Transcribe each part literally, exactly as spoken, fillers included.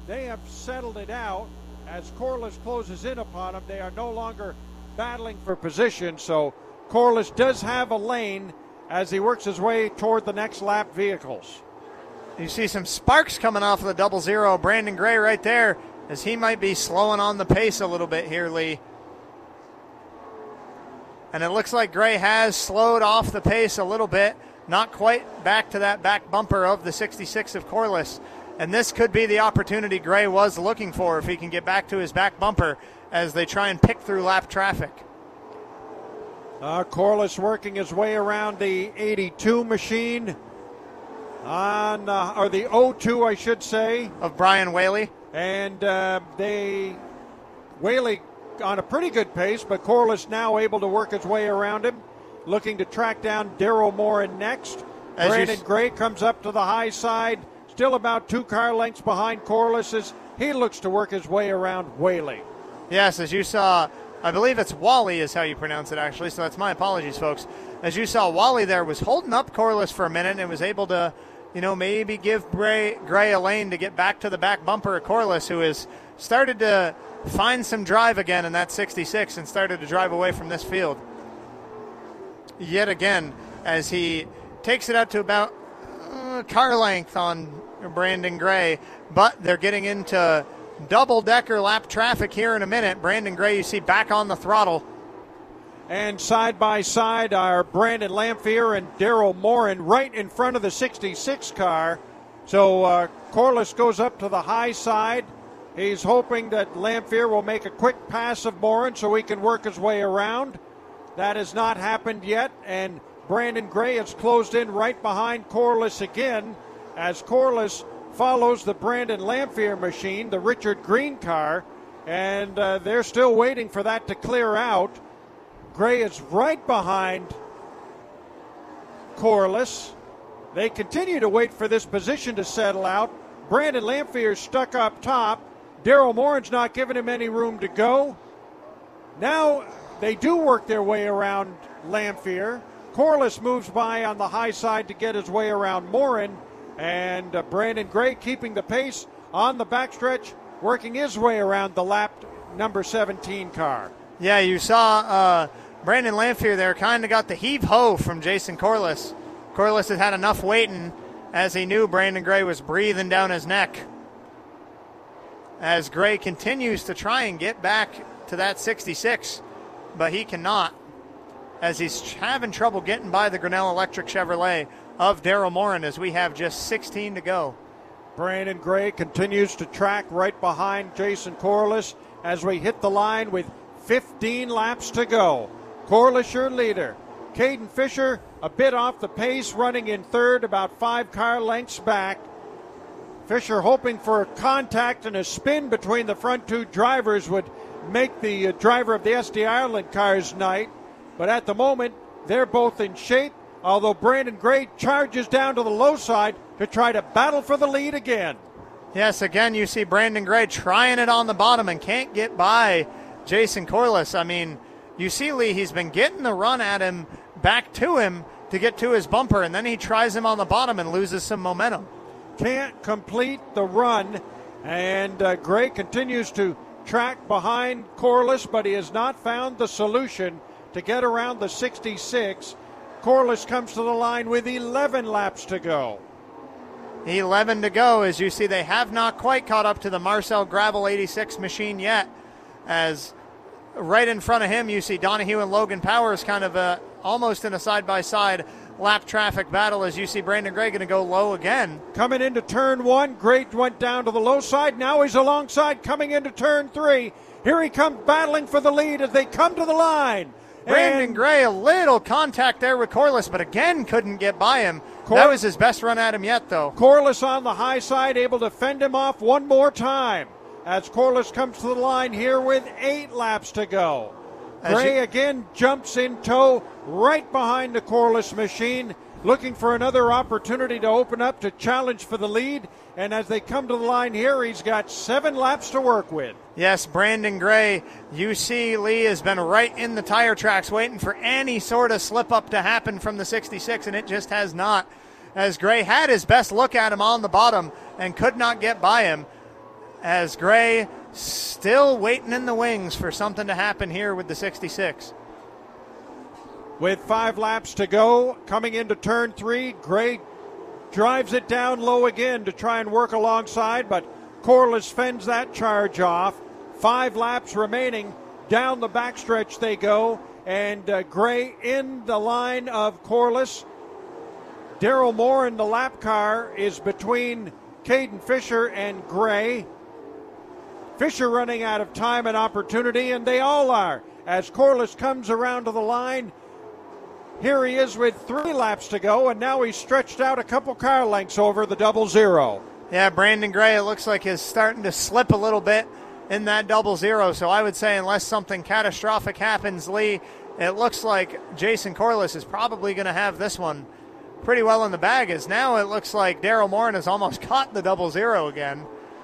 they have settled it out. As Corliss closes in upon them, they are no longer battling for position, so Corliss does have a lane as he works his way toward the next lap vehicles. You see some sparks coming off of the double zero. Brandon Gray right there, as he might be slowing on the pace a little bit here, Lee. And it looks like Gray has slowed off the pace a little bit, not quite back to that back bumper of the sixty-six of Corliss. And this could be the opportunity Gray was looking for if he can get back to his back bumper as they try and pick through lap traffic. Uh, Corliss working his way around the eighty-two machine, on uh, or the oh two, I should say, of Brian Whaley. And uh, they, Whaley on a pretty good pace, but Corliss now able to work his way around him, looking to track down Daryl Morin next. As Brandon Gray comes up to the high side, still about two car lengths behind Corliss as he looks to work his way around Whaley. Yes, as you saw, I believe it's Wally is how you pronounce it actually, so that's my apologies, folks. As you saw, Wally there was holding up Corliss for a minute and was able to, you know, maybe give Gray, Gray a lane to get back to the back bumper of Corliss, who has started to find some drive again in that sixty-six and started to drive away from this field. Yet again, as he takes it out to about uh, car length on Brandon Gray, but they're getting into double-decker lap traffic here in a minute. Brandon Gray, you see, back on the throttle. And side by side are Brandon Lamphere and Daryl Morin right in front of the sixty-six car. So uh, Corliss goes up to the high side. He's hoping that Lamphere will make a quick pass of Morin so he can work his way around. That has not happened yet, and Brandon Gray has closed in right behind Corliss again as Corliss follows the Brandon Lamphere machine, the Richard Green car, and uh, they're still waiting for that to clear out. Gray is right behind Corliss. They continue to wait for this position to settle out. Brandon Lamphere's stuck up top. Daryl Morin's not giving him any room to go. Now they do work their way around Lamphere. Corliss moves by on the high side to get his way around Morin. And uh, Brandon Gray keeping the pace on the backstretch, working his way around the lap number seventeen car. Yeah, you saw uh, Brandon Lamphere there kind of got the heave-ho from Jason Corliss. Corliss had had enough waiting as he knew Brandon Gray was breathing down his neck. As Gray continues to try and get back to that sixty-six, but he cannot, as he's having trouble getting by the Grinnell Electric Chevrolet of Daryl Morin as we have just sixteen to go. Brandon Gray continues to track right behind Jason Corliss as we hit the line with fifteen laps to go. Corliss your leader. Caden Fisher a bit off the pace, running in third, about five car lengths back. Fisher hoping for a contact and a spin between the front two drivers would make the uh, driver of the S D Ireland car's night. But at the moment, they're both in shape, although Brandon Gray charges down to the low side to try to battle for the lead again. Yes, again, you see Brandon Gray trying it on the bottom and can't get by Jason Corliss. I mean, you see, Lee, he's been getting the run at him, back to him to get to his bumper, and then he tries him on the bottom and loses some momentum. Can't complete the run, and uh, Gray continues to track behind Corliss, but he has not found the solution to get around the sixty-six. Corliss comes to the line with eleven laps to go. eleven to go. As you see, they have not quite caught up to the Marcel Gravel eighty-six machine yet, as right in front of him you see Donahue and Logan Powers kind of uh, almost in a side-by-side lap traffic battle, as you see Brandon Gray going to go low again. Coming into turn one, Gray went down to the low side. Now he's alongside coming into turn three. Here he comes battling for the lead as they come to the line. Brandon and Gray, a little contact there with Corliss, but again couldn't get by him. Cor- that was his best run at him yet, though. Corliss on the high side, able to fend him off one more time as Corliss comes to the line here with eight laps to go. As Gray you- again jumps in tow right behind the Corliss machine, looking for another opportunity to open up to challenge for the lead. And as they come to the line here, he's got seven laps to work with. Yes, Brandon Gray, you see Lee has been right in the tire tracks waiting for any sort of slip-up to happen from the sixty-six, and it just has not. As Gray had his best look at him on the bottom and could not get by him. as Gray still waiting in the wings for something to happen here with the sixty-six. With five laps to go, coming into turn three, Gray drives it down low again to try and work alongside, but Corliss fends that charge off. Five laps remaining. Down the backstretch they go, and uh, Gray in the line of Corliss. Daryl Moore in the lap car is between Caden Fisher and Gray. Fisher running out of time and opportunity, and they all are, as Corliss comes around to the line. Here he is with three laps to go, and now he's stretched out a couple car lengths over the double zero. Yeah, Brandon Gray, it looks like is starting to slip a little bit in that double zero. So I would say unless something catastrophic happens, Lee, it looks like Jason Corliss is probably going to have this one pretty well in the bag, as now it looks like Daryl Morin has almost caught the double zero again.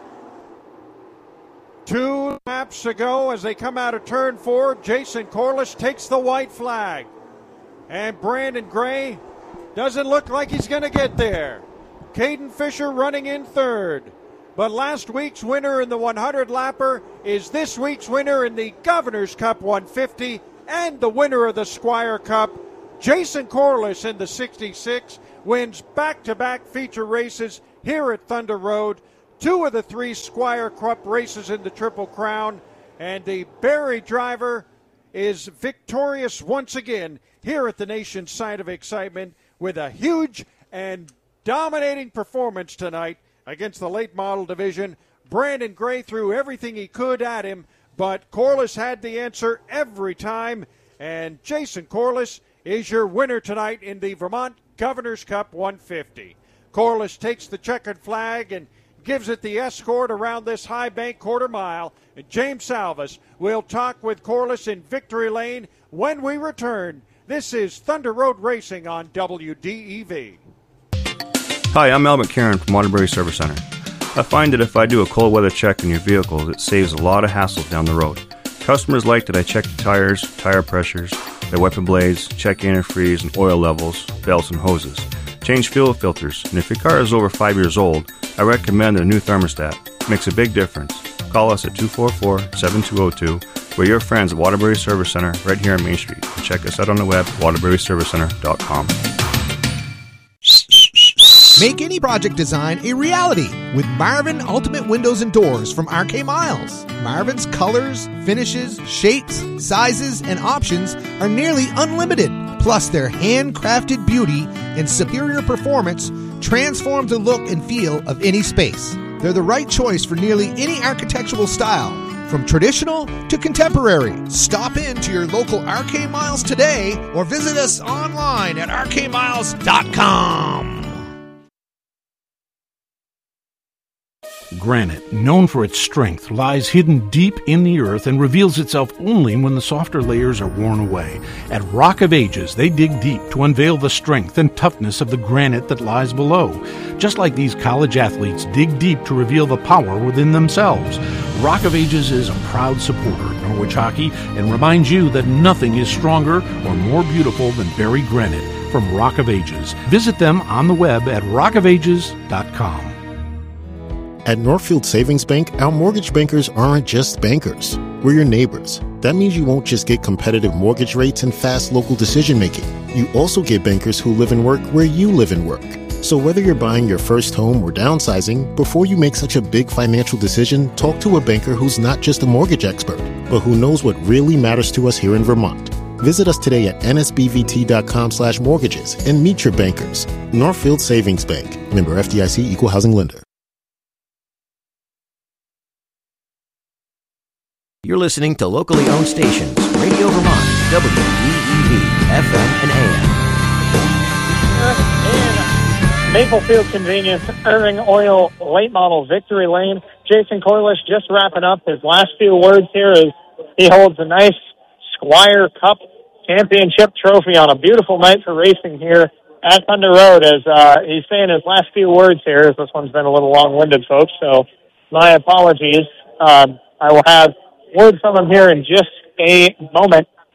Two laps to go as they come out of turn four. Jason Corliss takes the white flag. And Brandon Gray doesn't look like he's going to get there. Caden Fisher running in third. But last week's winner in the one hundred lapper is this week's winner in the Governor's Cup one fifty and the winner of the Squire Cup. Jason Corliss in the sixty-six wins back-to-back feature races here at Thunder Road. Two of the three Squire Cup races in the Triple Crown. And the Barrie driver is victorious once again here at the nation's site of excitement with a huge and dominating performance tonight against the late model division. Brandon Gray threw everything he could at him, but Corliss had the answer every time. And Jason Corliss is your winner tonight in the Vermont Governor's Cup one fifty. Corliss takes the checkered flag and gives it the escort around this high bank quarter mile. And James Salvas will talk with Corliss in Victory Lane when we return. This is Thunder Road Racing on W D E V. Hi, I'm Al McCarron from Waterbury Service Center. I find that if I do a cold weather check in your vehicle, it saves a lot of hassles down the road. Customers like that I check the tires, tire pressures, their weapon blades, check antifreeze and oil levels, belts and hoses. Change fuel filters, and if your car is over five years old, I recommend a new thermostat. It makes a big difference. Call us at two four four, seven two zero two. We're your friends at Waterbury Service Center right here on Main Street. And check us out on the web, waterbury service center dot com. Make any project design a reality with Marvin Ultimate Windows and Doors from R K Miles. Marvin's colors, finishes, shapes, sizes, and options are nearly unlimited. Plus, their handcrafted beauty and superior performance transform the look and feel of any space. They're the right choice for nearly any architectural style, from traditional to contemporary. Stop in to your local R K Miles today or visit us online at r k miles dot com. Granite, known for its strength, lies hidden deep in the earth and reveals itself only when the softer layers are worn away. At Rock of Ages, they dig deep to unveil the strength and toughness of the granite that lies below. Just like these college athletes dig deep to reveal the power within themselves, Rock of Ages is a proud supporter of Norwich hockey and reminds you that nothing is stronger or more beautiful than Barrie granite from Rock of Ages. Visit them on the web at rock of ages dot com. At Northfield Savings Bank, our mortgage bankers aren't just bankers. We're your neighbors. That means you won't just get competitive mortgage rates and fast local decision-making. You also get bankers who live and work where you live and work. So whether you're buying your first home or downsizing, before you make such a big financial decision, talk to a banker who's not just a mortgage expert, but who knows what really matters to us here in Vermont. Visit us today at n s b v t dot com slash mortgages and meet your bankers. Northfield Savings Bank. Member F D I C, Equal Housing Lender. You're listening to locally owned stations, Radio Vermont, W D E V, F M and A M. In Maplefield Convenience, Irving Oil, late model Victory Lane. Jason Corliss just wrapping up his last few words here as he holds a nice Squire Cup Championship trophy on a beautiful night for racing here at Thunder Road. As uh, he's saying his last few words here, as this one's been a little long-winded, folks, so my apologies. Um, I will have word from him here in just a moment.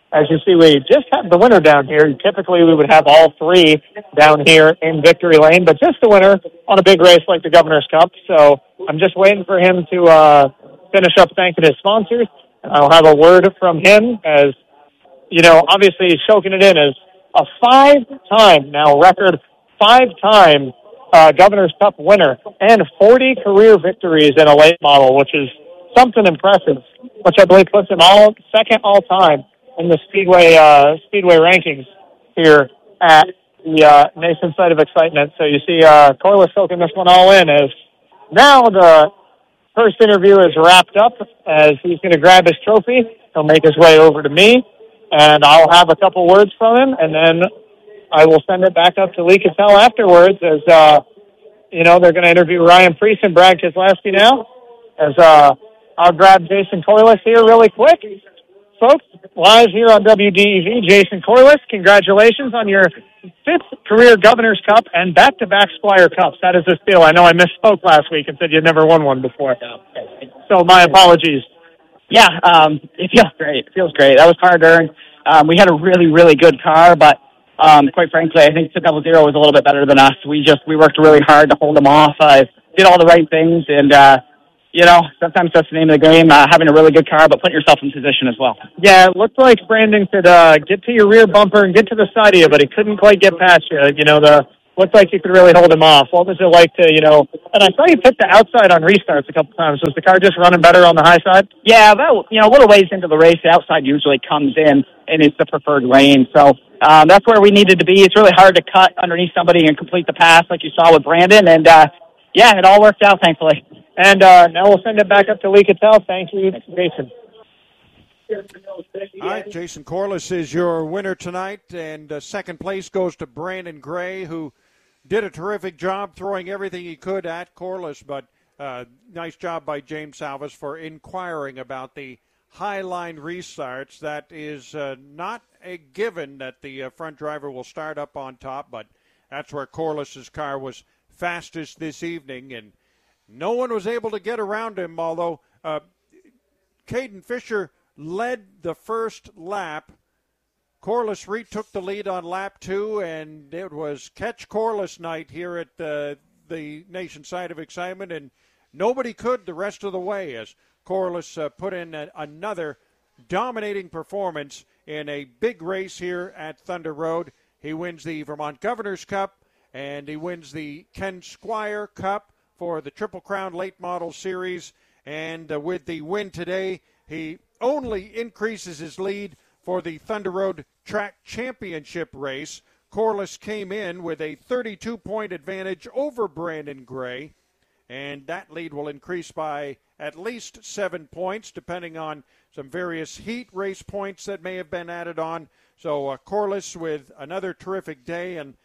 As you see, we just have the winner down here. Typically, we would have all three down here in Victory Lane, but just the winner on a big race like the Governor's Cup. So I'm just waiting for him to uh, finish up thanking his sponsors. I'll have a word from him as, you know, obviously he's soaking it in as a five-time, now record five-time uh, Governor's Cup winner and forty career victories in a late model, which is something impressive, which I believe puts him all second all-time in the Speedway uh, Speedway rankings here at the uh, Nation Site of Excitement. So you see uh, Corliss soaking this one all in as now the first interview is wrapped up as he's going to grab his trophy. He'll make his way over to me, and I'll have a couple words from him, and then I will send it back up to Lee Cattell afterwards as, uh, you know, they're going to interview Ryan Priest and Brad Keselowski now. As uh, I'll grab Jason Corliss here really quick. Folks, live here on W D E V, Jason Corliss, congratulations on your fifth career Governor's Cup and back-to-back Squire Cups. That is a steal. I know I misspoke last week and said you'd never won one before. So my apologies. Yeah, um, it feels great. It feels great. That was hard-earned. Um, we had a really, really good car, but um, quite frankly, I think the Double Zero was a little bit better than us. We just we worked really hard to hold them off. I did all the right things, and uh, you know, sometimes that's the name of the game, uh, having a really good car, but putting yourself in position as well. Yeah, it looked like Brandon could uh, get to your rear bumper and get to the side of you, but he couldn't quite get past you. You know, the looked like you could really hold him off. What was it like to, you know, and I saw you pick the outside on restarts a couple times. Was the car just running better on the high side? Yeah, well, you know, a little ways into the race, the outside usually comes in, and it's the preferred lane. So um, that's where we needed to be. It's really hard to cut underneath somebody and complete the pass like you saw with Brandon, and, uh, yeah, it all worked out, thankfully. And uh, now we'll send it back up to Lee Cattell. Thank you, Jason. All right, Jason Corliss is your winner tonight, and uh, second place goes to Brandon Gray, who did a terrific job throwing everything he could at Corliss, but uh, nice job by James Salvas for inquiring about the high-line restarts. That is uh, not a given that the uh, front driver will start up on top, but that's where Corliss's car was fastest this evening, and no one was able to get around him, although uh, Caden Fisher led the first lap. Corliss retook the lead on lap two, and it was catch Corliss night here at uh, the Nation Site of Excitement, and nobody could the rest of the way as Corliss uh, put in a, another dominating performance in a big race here at Thunder Road. He wins the Vermont Governor's Cup, and he wins the Ken Squire Cup for the Triple Crown Late Model Series, and uh, with the win today, he only increases his lead for the Thunder Road Track Championship race. Corliss came in with a thirty-two point advantage over Brandon Gray, and that lead will increase by at least seven points, depending on some various heat race points that may have been added on. So uh, Corliss with another terrific day, and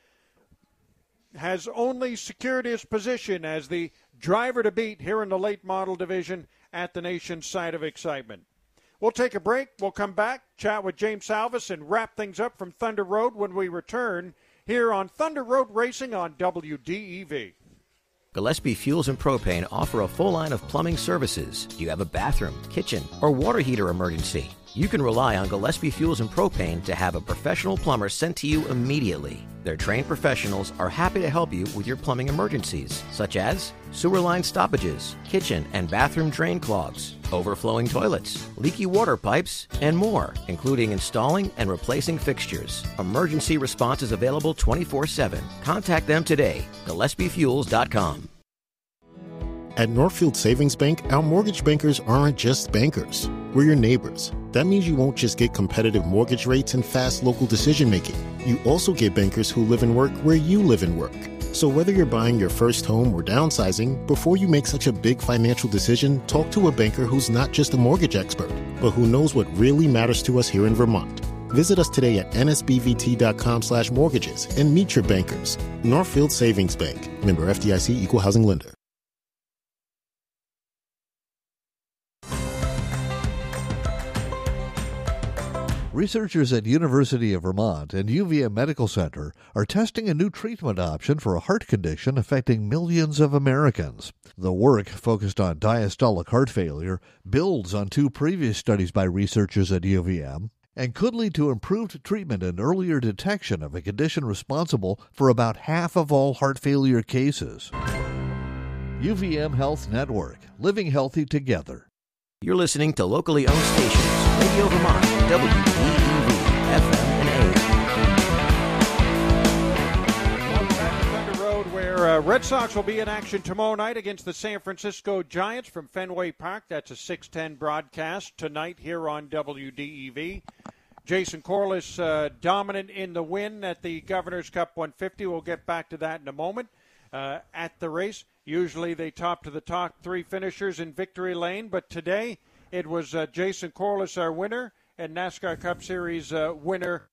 has only secured his position as the driver to beat here in the late model division at the Nation's Site of Excitement. We'll take a break. We'll come back, chat with James Salvas, and wrap things up from Thunder Road when we return here on Thunder Road Racing on W D E V. Gillespie Fuels and Propane offer a full line of plumbing services. Do you have a bathroom, kitchen, or water heater emergency? You can rely on Gillespie Fuels and Propane to have a professional plumber sent to you immediately. Their trained professionals are happy to help you with your plumbing emergencies, such as sewer line stoppages, kitchen and bathroom drain clogs, overflowing toilets, leaky water pipes, and more, including installing and replacing fixtures. Emergency response is available twenty-four seven. Contact them today, Gillespie Fuels dot com. At Northfield Savings Bank, our mortgage bankers aren't just bankers. We're your neighbors. That means you won't just get competitive mortgage rates and fast local decision making. You also get bankers who live and work where you live and work. So whether you're buying your first home or downsizing, before you make such a big financial decision, talk to a banker who's not just a mortgage expert, but who knows what really matters to us here in Vermont. Visit us today at N S B V T dot com slash mortgages and meet your bankers. Northfield Savings Bank. Member F D I C, Equal Housing Lender. Researchers at University of Vermont and U V M Medical Center are testing a new treatment option for a heart condition affecting millions of Americans. The work, focused on diastolic heart failure, builds on two previous studies by researchers at U V M and could lead to improved treatment and earlier detection of a condition responsible for about half of all heart failure cases. U V M Health Network, living healthy together. You're listening to locally owned stations, Radio Vermont, W D E V, F M and A M. Welcome back to Thunder Road, where uh, Red Sox will be in action tomorrow night against the San Francisco Giants from Fenway Park. That's a six ten broadcast tonight here on W D E V. Jason Corliss uh, dominant in the win at the Governor's Cup one fifty. We'll get back to that in a moment. Uh, at the race, usually they top to the top three finishers in victory lane, but today it was uh, Jason Corliss, our winner, and NASCAR Cup Series uh, winner.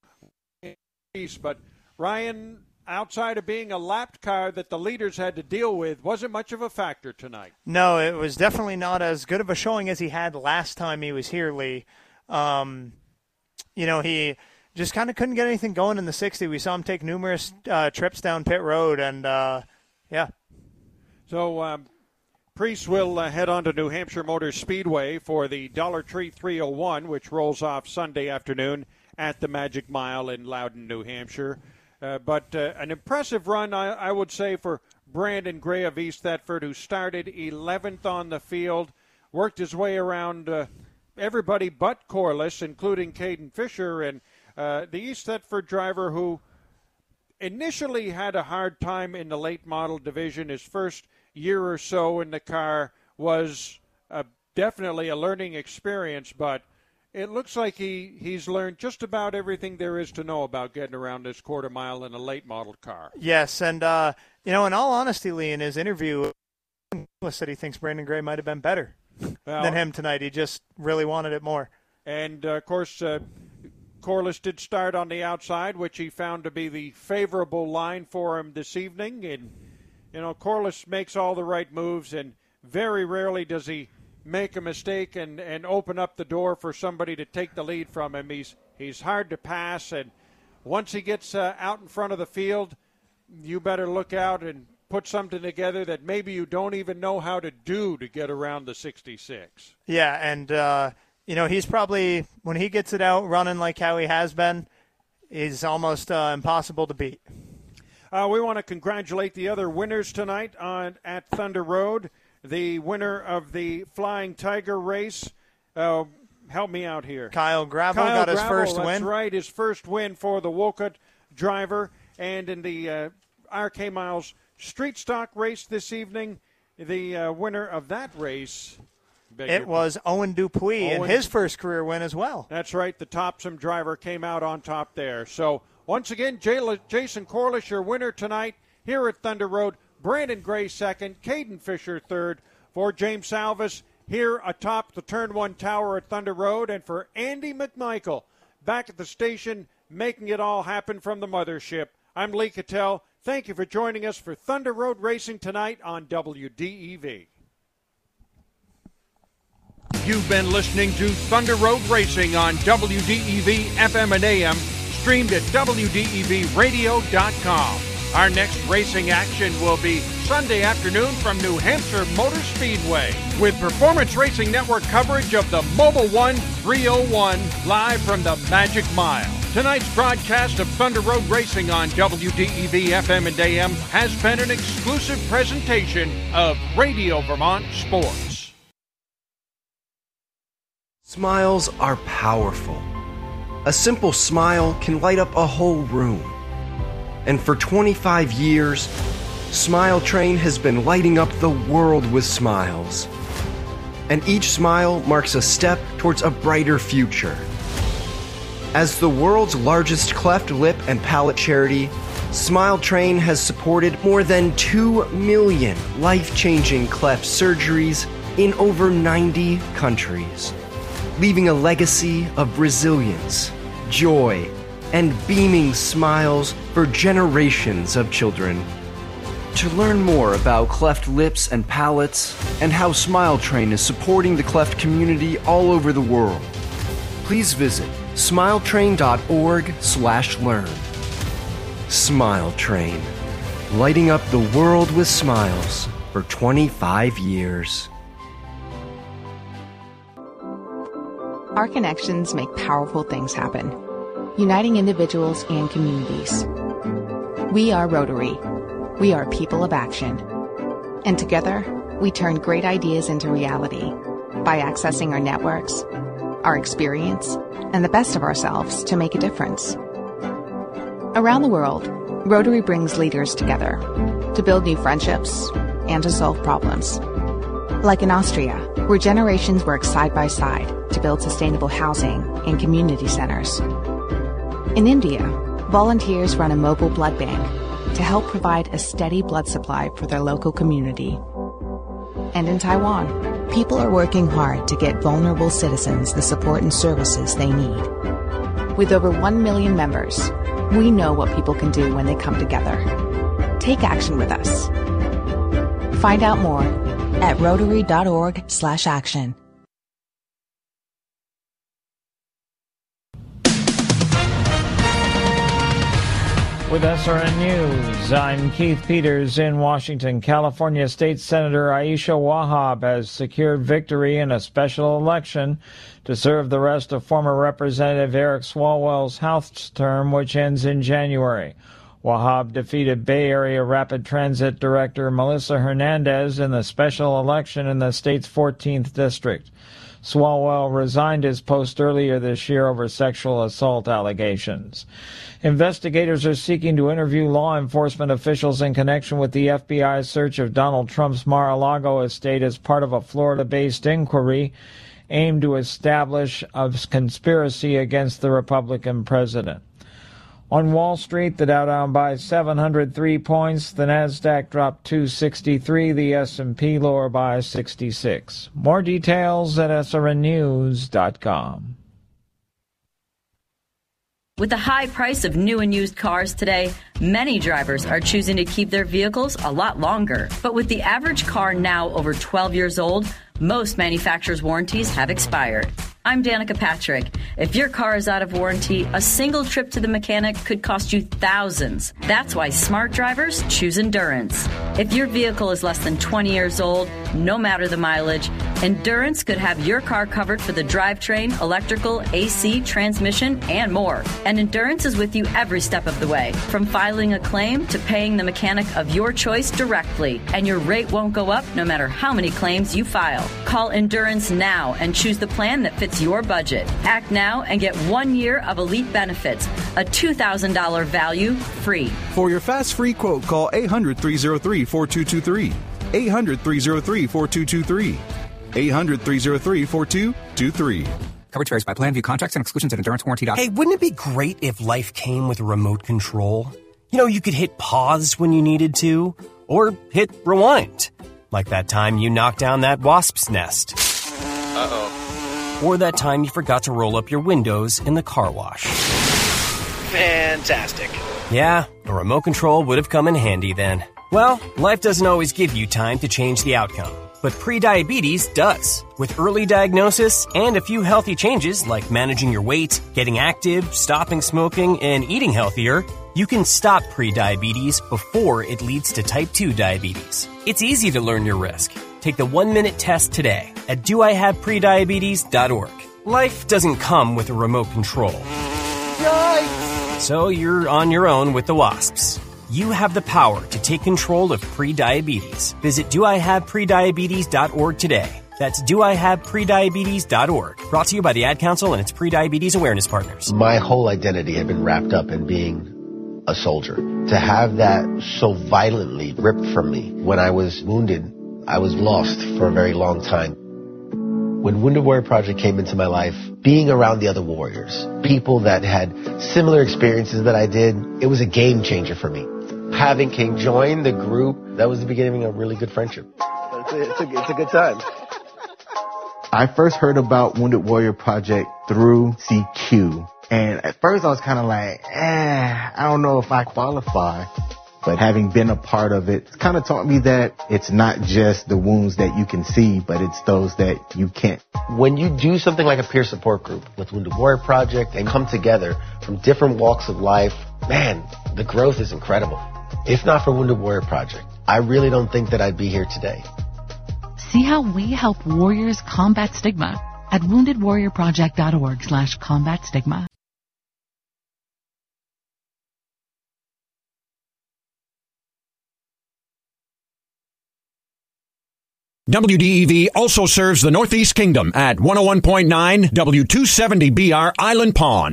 But Ryan, outside of being a lapped car that the leaders had to deal with, wasn't much of a factor tonight. No, it was definitely not as good of a showing as he had last time he was here, Lee. Um, you know, he just kind of couldn't get anything going in the sixty. We saw him take numerous uh, trips down pit road, and, uh, yeah. So um, Priest will uh, head on to New Hampshire Motor Speedway for the Dollar Tree three oh one, which rolls off Sunday afternoon at the Magic Mile in Loudon, New Hampshire. Uh, but uh, an impressive run, I, I would say, for Brandon Gray of East Thetford, who started eleventh on the field, worked his way around uh, everybody but Corliss, including Caden Fisher, and uh, the East Thetford driver who initially had a hard time in the late model division. His first year or so in the car was uh, definitely a learning experience, but it looks like he, he's learned just about everything there is to know about getting around this quarter mile in a late model car. Yes, and, uh, you know, in all honesty, Lee, in his interview, he said he thinks Brandon Gray might have been better well, than him tonight. He just really wanted it more. And, uh, of course, uh, Corliss did start on the outside, which he found to be the favorable line for him this evening. And, you know, Corliss makes all the right moves, and very rarely does he make a mistake and, and open up the door for somebody to take the lead from him. He's he's hard to pass, and once he gets uh, out in front of the field, you better look out and put something together that maybe you don't even know how to do to get around the sixty-six. Yeah, and, uh, you know, he's probably, when he gets it out running like how he has been, he's almost uh, impossible to beat. Uh, we want to congratulate the other winners tonight on at Thunder Road. The winner of the Flying Tiger race, uh, help me out here. Kyle Gravel Kyle got his Gravel, first that's win. That's right, his first win for the Wolcott driver. And in the uh, R K Miles Street Stock race this evening, the uh, winner of that race, it was Owen Dupuis, Owen, and his first career win as well. That's right, the Topsom driver came out on top there. So once again, Jay- Jason Corliss, your winner tonight here at Thunder Road. Brandon Gray second, Caden Fisher third. For James Salvis here atop the Turn one Tower at Thunder Road. And for Andy McMichael back at the station making it all happen from the mothership, I'm Lee Cattell. Thank you for joining us for Thunder Road Racing tonight on W D E V. You've been listening to Thunder Road Racing on W D E V F M and A M, streamed at W D E V radio dot com. Our next racing action will be Sunday afternoon from New Hampshire Motor Speedway with Performance Racing Network coverage of the Mobil one three oh one live from the Magic Mile. Tonight's broadcast of Thunder Road Racing on W D E V F M and A M has been an exclusive presentation of Radio Vermont Sports. Smiles are powerful. A simple smile can light up a whole room. And for twenty-five years, Smile Train has been lighting up the world with smiles. And each smile marks a step towards a brighter future. As the world's largest cleft lip and palate charity, Smile Train has supported more than two million life-changing cleft surgeries in over ninety countries, leaving a legacy of resilience, joy, and beaming smiles for generations of children. To learn more about cleft lips and palates and how Smile Train is supporting the cleft community all over the world, please visit smiletrain.org slash learn. Smile Train, lighting up the world with smiles for twenty-five years. Our connections make powerful things happen, uniting individuals and communities. We are Rotary. We are people of action. And together, we turn great ideas into reality by accessing our networks, our experience, and the best of ourselves to make a difference. Around the world, Rotary brings leaders together to build new friendships and to solve problems. Like in Austria, where generations work side by side to build sustainable housing and community centers. In India, volunteers run a mobile blood bank to help provide a steady blood supply for their local community. And in Taiwan, people are working hard to get vulnerable citizens the support and services they need. With over one million members, we know what people can do when they come together. Take action with us. Find out more at rotary.org slash action. With S R N News, I'm Keith Peters in Washington. California State Senator Aisha Wahab has secured victory in a special election to serve the rest of former Representative Eric Swalwell's House term, which ends in January. Wahab defeated Bay Area Rapid Transit Director Melissa Hernandez in the special election in the state's fourteenth district. Swalwell resigned his post earlier this year over sexual assault allegations. Investigators are seeking to interview law enforcement officials in connection with the F B I's search of Donald Trump's Mar-a-Lago estate as part of a Florida-based inquiry aimed to establish a conspiracy against the Republican president. On Wall Street, the Dow down by seven hundred three points, the Nasdaq dropped two sixty-three, the S and P lower by sixty-six. More details at S R N news dot com. With the high price of new and used cars today, many drivers are choosing to keep their vehicles a lot longer. But with the average car now over twelve years old, most manufacturers' warranties have expired. I'm Danica Patrick. If your car is out of warranty, a single trip to the mechanic could cost you thousands. That's why smart drivers choose Endurance. If your vehicle is less than twenty years old, no matter the mileage, Endurance could have your car covered for the drivetrain, electrical, A C, transmission, and more. And Endurance is with you every step of the way, from filing a claim to paying the mechanic of your choice directly. And your rate won't go up no matter how many claims you file. Call Endurance now and choose the plan that fits your budget. Act now and get one year of elite benefits, a two thousand dollars value free. For your fast free quote, call eight hundred, three oh three, four two two three. eight hundred, three oh three, four two two three. eight hundred, three oh three, four two two three. Coverage varies by plan. View contracts and exclusions at endurance warranty dot com. Hey, wouldn't it be great if life came with a remote control? You know, you could hit pause when you needed to, or hit rewind. Like that time you knocked down that wasp's nest. Uh-oh. Or that time you forgot to roll up your windows in the car wash. Fantastic. Yeah, a remote control would have come in handy then. Well, life doesn't always give you time to change the outcome. But prediabetes does. With early diagnosis and a few healthy changes like managing your weight, getting active, stopping smoking, and eating healthier, you can stop prediabetes before it leads to type two diabetes. It's easy to learn your risk. Take the one-minute test today at do I have prediabetes dot org. Life doesn't come with a remote control. Yikes! So you're on your own with the wasps. You have the power to take control of prediabetes. Visit do I have prediabetes dot org today. That's do I have prediabetes dot org. Brought to you by the Ad Council and its prediabetes awareness partners. My whole identity had been wrapped up in being a soldier. To have that so violently ripped from me when I was wounded, I was lost for a very long time. When Wounded Warrior Project came into my life, being around the other warriors, people that had similar experiences that I did, it was a game changer for me. Having King join the group, that was the beginning of a really good friendship. It's a, it's a, it's a good time. I first heard about Wounded Warrior Project through C Q. And at first I was kind of like, eh, I don't know if I qualify. But having been a part of it, it's kind of taught me that it's not just the wounds that you can see, but it's those that you can't. When you do something like a peer support group with Wounded Warrior Project and come together from different walks of life, man, the growth is incredible. If not for Wounded Warrior Project, I really don't think that I'd be here today. See how we help warriors combat stigma. at wounded warrior project dot org slash combat stigma. W D E V also serves the Northeast Kingdom at one oh one point nine W two seventy B R Island Pond.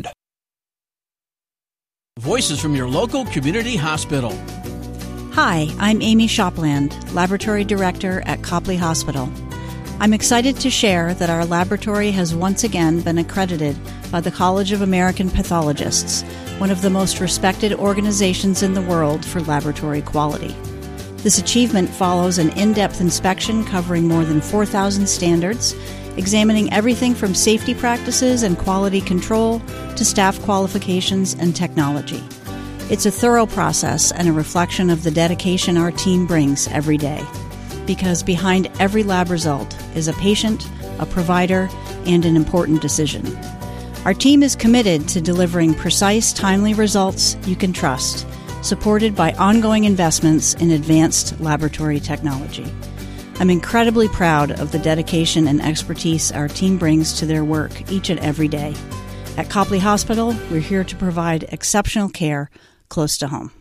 Voices from your local community hospital. Hi, I'm Amy Shopland, Laboratory Director at Copley Hospital. I'm excited to share that our laboratory has once again been accredited by the College of American Pathologists, one of the most respected organizations in the world for laboratory quality. This achievement follows an in-depth inspection covering more than four thousand standards, examining everything from safety practices and quality control to staff qualifications and technology. It's a thorough process and a reflection of the dedication our team brings every day. Because behind every lab result is a patient, a provider, and an important decision. Our team is committed to delivering precise, timely results you can trust, supported by ongoing investments in advanced laboratory technology. I'm incredibly proud of the dedication and expertise our team brings to their work each and every day. At Copley Hospital, we're here to provide exceptional care close to home.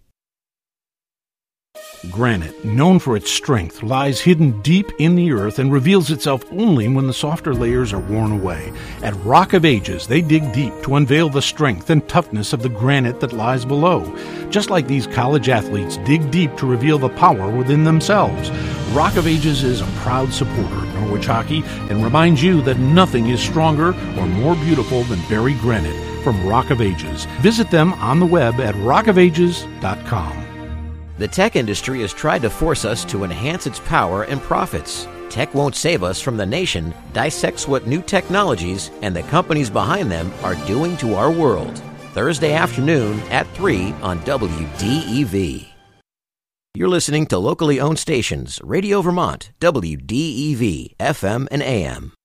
Granite, known for its strength, lies hidden deep in the earth and reveals itself only when the softer layers are worn away. At Rock of Ages, they dig deep to unveil the strength and toughness of the granite that lies below. Just like these college athletes dig deep to reveal the power within themselves, Rock of Ages is a proud supporter of Norwich hockey and reminds you that nothing is stronger or more beautiful than Barrie Granite from Rock of Ages. Visit them on the web at rock of ages dot com. The tech industry has tried to force us to enhance its power and profits. Tech Won't Save Us from the Nation dissects what new technologies and the companies behind them are doing to our world. Thursday afternoon at three on W D E V. You're listening to locally owned stations, Radio Vermont, W D E V, F M and A M.